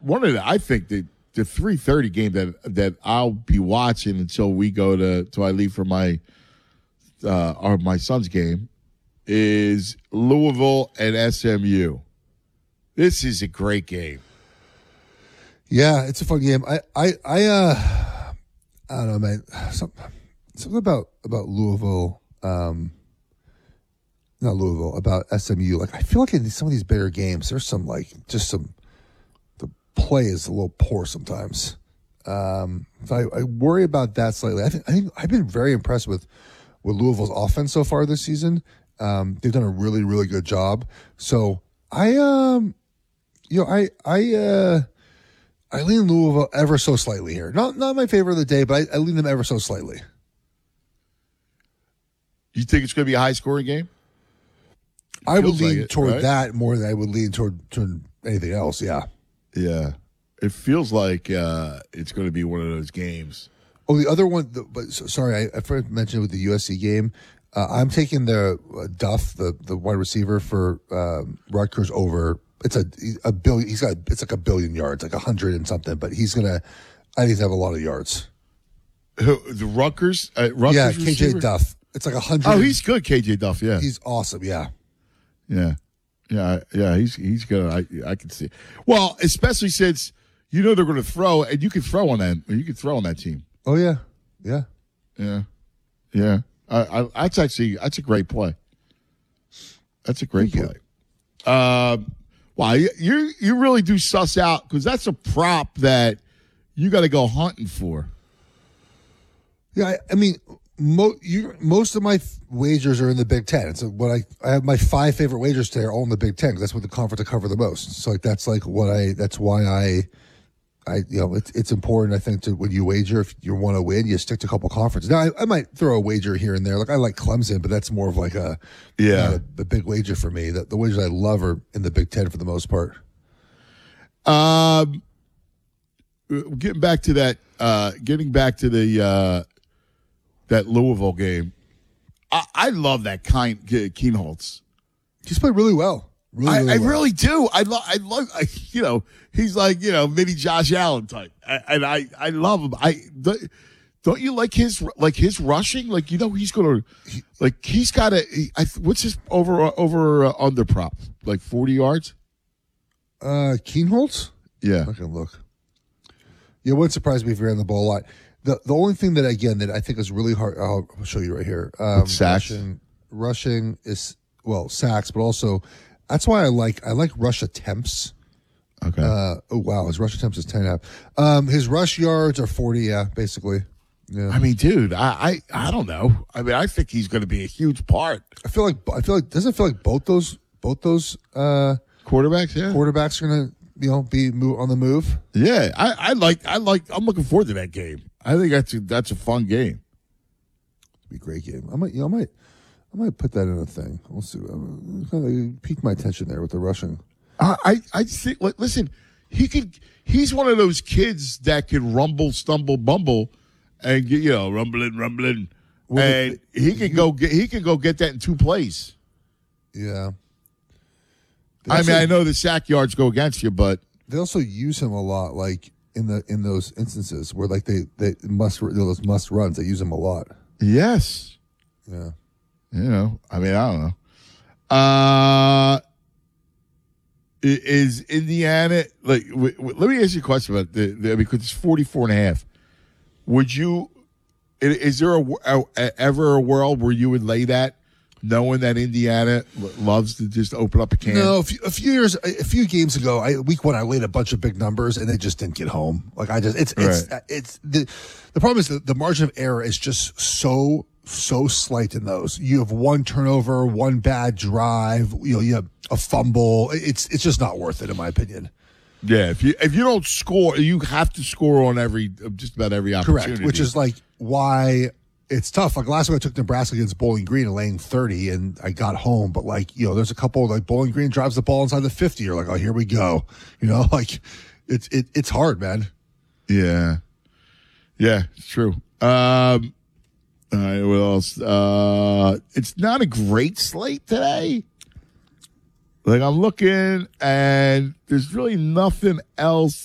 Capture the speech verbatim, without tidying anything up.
one of the, I think the the three thirty game that that I'll be watching until we go to till I leave for my uh, or my son's game is Louisville and S M U. This is a great game. Yeah, it's a fun game. I, I, I, uh, I don't know, man. Something, something about about Louisville, um, not Louisville, about S M U. Like, I feel like in some of these bigger games, there's some like just some the play is a little poor sometimes. Um, so I, I worry about that slightly. I think I think I've been very impressed with with Louisville's offense so far this season. Um, they've done a really really good job. So I um, you know, I I uh. I lean Louisville ever so slightly here. Not not my favorite of the day, but I, I lean them ever so slightly. You think it's going to be a high-scoring game? It I would lean like it, toward right? that more than I would lean toward, toward anything else, yeah. Yeah. It feels like uh, it's going to be one of those games. Oh, the other one, the, but so, sorry, I, I forgot to mention with the U S C game, uh, I'm taking the uh, Duff, the, the wide receiver for um, Rutgers over. It's a a billion. He's got it's like a billion yards, like a hundred and something. But he's gonna, I think, he's have a lot of yards. Who, the Rutgers, uh, Rutgers Yeah, K J receiver? Duff. It's like a hundred. Oh, he's good, K J Duff. Yeah, he's awesome. Yeah, yeah, yeah, yeah. He's he's good. I I can see. Well, especially since you know they're going to throw, and you can throw on that. You can throw on that team. Oh yeah, yeah, yeah, yeah. I, I, that's actually that's a great play. That's a great Thank play. Um. Wow, you you, you really do suss out because that's a prop that you got to go hunting for. Yeah. I, I mean, mo- you, most of my f- wagers are in the Big Ten. It's what I I have my five favorite wagers today are all in the Big Ten because that's what the conference I cover the most. So like that's like what I that's why I I you know it's it's important I think to when you wager if you want to win you stick to a couple conferences. Now I, I might throw a wager here and there like I like Clemson but that's more of like a Yeah, uh, the big wager for me. The, the wagers I love are in the Big Ten for the most part. Um, getting back to that, uh, getting back to the uh, that Louisville game, I, I love that kind Keenholz. He's played really well. Really, I, really I well. really do. I love. I love. I, you know, he's like you know, mini Josh Allen type, I, and I I love him. I don't, don't you like his like his rushing? Like you know, he's gonna like he's got a. He, I, what's his over over uh, under prop? Like forty yards. Uh, Keenholz? Yeah, I can look. Yeah, it wouldn't surprise me if he ran the ball a lot. The the only thing that again that I think is really hard. I'll show you right here. Um, With sacks? Rushing, rushing is well sacks, but also that's why I like I like rush attempts. Okay. Uh, oh wow, his rush attempts is ten and a half. Um, his rush yards are forty. Yeah, basically. Yeah. I mean, dude, I, I I don't know. I mean, I think he's going to be a huge part. I feel like I feel like doesn't it feel like both those both those uh, Quarterbacks, yeah. quarterbacks are gonna you know be move, on the move. Yeah, I, I like I like I'm looking forward to that game. I think that's a, that's a fun game. It'd be a great game. I might you know I might I might put that in a thing. We'll see. Kind of piqued my attention there with the rushing. I I, I think like, listen, he could he's one of those kids that can rumble, stumble, bumble, and get, you know rumbling, rumbling, Well, and the- he can go get he can go get that in two plays. Yeah. They I also- mean, I know the sack yards go against you, but they also use him a lot, like in the in those instances where like they they must those must runs. They use him a lot. yes, Yeah. you know. I mean, I don't know. Uh, i- is Indiana like? W- w- let me ask you a question about the, the because it's forty-four and a half. Would you? i- Is there a, a, a ever a world where you would lay that, knowing that Indiana lo- loves to just open up a can? No, a few, a few years, a few games ago, I, week one, I laid a bunch of big numbers and they just didn't get home. Like I just, it's, it's, Right. it's the, the problem is that the margin of error is just so, so slight in those. You have one turnover, one bad drive, you know, you have a fumble. It's, it's just not worth it, in my opinion. Yeah, if you if you don't score, you have to score on every just about every opportunity. Correct. Which is like why it's tough. Like last week I took Nebraska against Bowling Green and laying thirty and I got home. But like, you know, there's a couple like Bowling Green drives the ball inside the fifty. You're like, oh, here we go. You know, like it's, it, it's hard, man. yeah, yeah, it's true. Um, all right, what else? Uh, it's not a great slate today. Like I'm looking, and there's really nothing else